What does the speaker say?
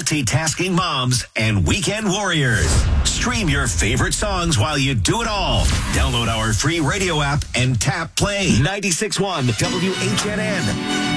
multitasking moms, and weekend warriors. Stream your favorite songs while you do it all. Download our free radio app and tap play. 96.1 WHNN.